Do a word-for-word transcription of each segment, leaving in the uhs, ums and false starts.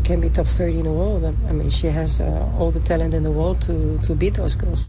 can be top thirty in the world. I mean, she has uh, all the talent in the world to, to beat those girls.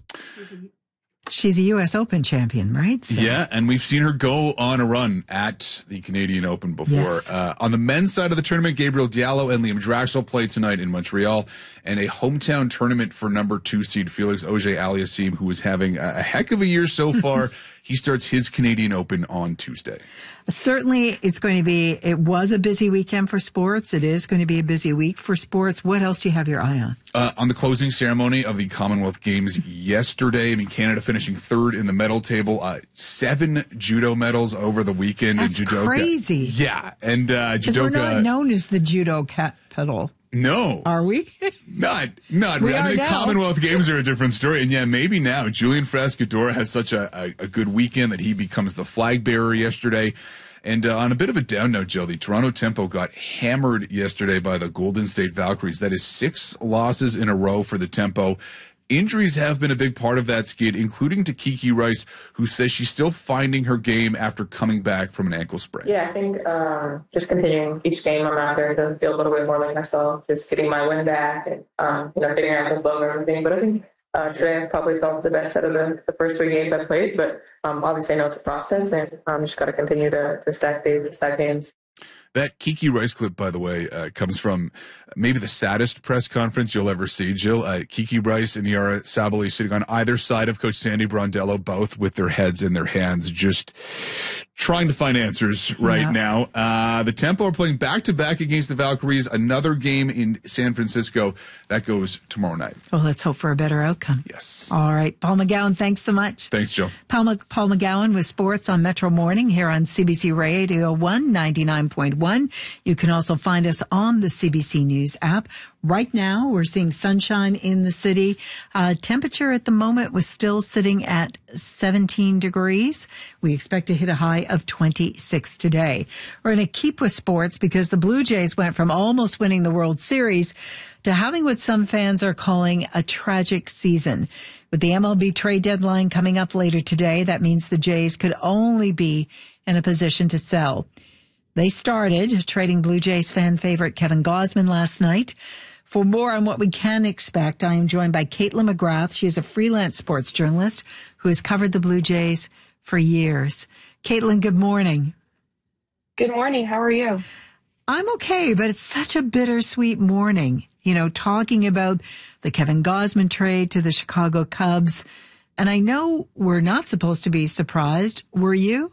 She's a U S Open champion, right? So. Yeah, and we've seen her go on a run at the Canadian Open before. Yes. Uh, on the men's side of the tournament, Gabriel Diallo and Liam Draxel play tonight in Montreal, and a hometown tournament for number two seed Felix Auger-Aliassime, who is having a heck of a year so far. He starts his Canadian Open on Tuesday. Certainly, it's going to be, it was a busy weekend for sports. It is going to be a busy week for sports. What else do you have your eye on? Uh, on the closing ceremony of the Commonwealth Games yesterday, I mean, Canada finishing third in the medal table, uh, seven judo medals over the weekend. That's in judoka. Crazy. Yeah. And uh, judoka. Because we're not known as the judo capital. No. Are we? Not, not we really. I think now. Commonwealth Games are a different story. And yeah, maybe now. Julian Frascadora has such a, a, a good weekend that he becomes the flag bearer yesterday. And uh, on a bit of a down note, Joe, the Toronto Tempo got hammered yesterday by the Golden State Valkyries. That is six losses in a row for the Tempo. Injuries have been a big part of that skid, including to Kiki Rice, who says she's still finding her game after coming back from an ankle sprain. Yeah, I think um, just continuing each game I'm out there to feel a little bit more like myself, just getting my wind back and, um, you know, getting out the flow and everything. But I think uh, today I probably felt the best out of the, the first three games I played. But um, obviously I know it's a process, and I'm um, just got to continue to, to stack days, stack games. That Kiki Rice clip, by the way, uh, comes from maybe the saddest press conference you'll ever see, Jill. Uh, Kiki Rice and Yara Sabali sitting on either side of Coach Sandy Brondello, both with their heads in their hands, just trying to find answers right yeah. now. Uh, the Tempo are playing back-to-back against the Valkyries. Another game in San Francisco. That goes tomorrow night. Well, let's hope for a better outcome. Yes. All right. Paul McGowan, thanks so much. Thanks, Jill. Paul, Paul McGowan with sports on Metro Morning here on C B C Radio one ninety-nine point one. You can also find us on the C B C News app. Right now, we're seeing sunshine in the city. Uh, temperature at the moment was still sitting at seventeen degrees. We expect to hit a high of twenty-six today. We're going to keep with sports because the Blue Jays went from almost winning the World Series to having what some fans are calling a tragic season. With the M L B trade deadline coming up later today, that means the Jays could only be in a position to sell. They started trading Blue Jays fan favorite Kevin Gausman last night. For more on what we can expect, I am joined by Caitlin McGrath. She is a freelance sports journalist who has covered the Blue Jays for years. Caitlin, good morning. Good morning. How are you? I'm okay, but it's such a bittersweet morning. You know, talking about the Kevin Gausman trade to the Chicago Cubs. And I know we're not supposed to be surprised. Were you?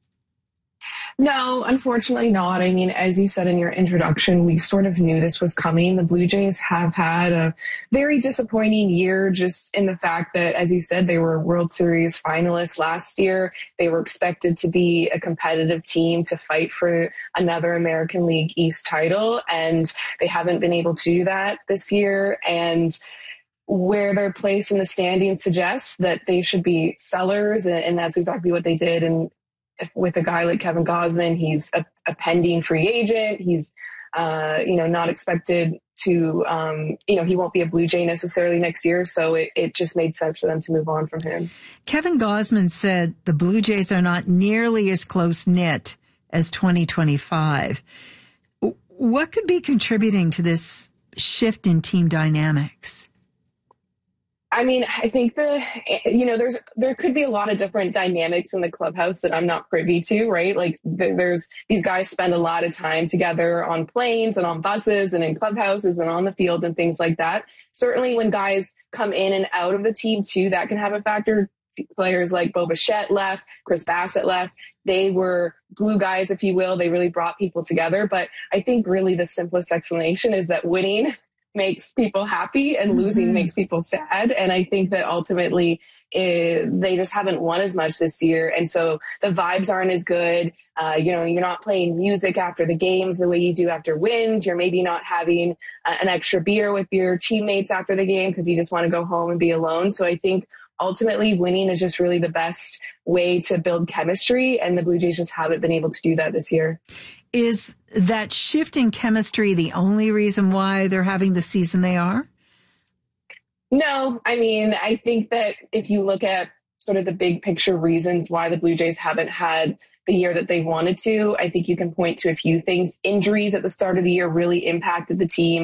No, unfortunately not. I mean, as you said in your introduction, we sort of knew this was coming. The Blue Jays have had a very disappointing year just in the fact that, as you said, they were World Series finalists last year. They were expected to be a competitive team to fight for another American League East title, and they haven't been able to do that this year. And where their place in the standing suggests that they should be sellers, and that's exactly what they did. And with a guy like Kevin Gausman, he's a, a pending free agent. He's, uh, you know, not expected to, um, you know, he won't be a Blue Jay necessarily next year. So it, it just made sense for them to move on from him. Kevin Gausman said the Blue Jays are not nearly as close-knit as twenty twenty-five. What could be contributing to this shift in team dynamics? I mean, I think the, you know, there's, there could be a lot of different dynamics in the clubhouse that I'm not privy to, right? Like there's, these guys spend a lot of time together on planes and on buses and in clubhouses and on the field and things like that. Certainly when guys come in and out of the team too, that can have a factor. Players like Bo Bichette left, Chris Bassett left. They were glue guys, if you will. They really brought people together. But I think really the simplest explanation is that winning makes people happy and losing mm-hmm. makes people sad. And I think that ultimately it, they just haven't won as much this year. And so the vibes aren't as good. Uh, you know, you're not playing music after the games the way you do after wins. You're maybe not having uh, an extra beer with your teammates after the game because you just want to go home and be alone. So I think ultimately winning is just really the best way to build chemistry. And the Blue Jays just haven't been able to do that this year. Is that shift in chemistry the only reason why they're having the season they are? No, I mean, I think that if you look at sort of the big picture reasons why the Blue Jays haven't had the year that they wanted to, I think you can point to a few things. Injuries at the start of the year really impacted the team.